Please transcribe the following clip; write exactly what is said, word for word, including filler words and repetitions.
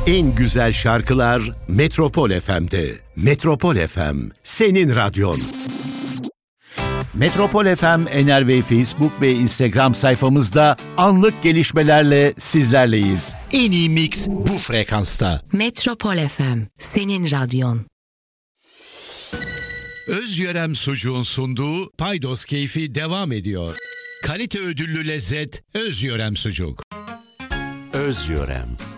En güzel şarkılar Metropol F M'de. Metropol F M, senin radyon. Metropol F M, Enerve Facebook ve Instagram sayfamızda anlık gelişmelerle sizlerleyiz. En iyi mix bu frekansta. Metropol F M, senin radyon. Özyörem Sucuğun sunduğu Paydos Keyfi devam ediyor. Kalite ödüllü lezzet Özyörem Sucuk. Özyörem.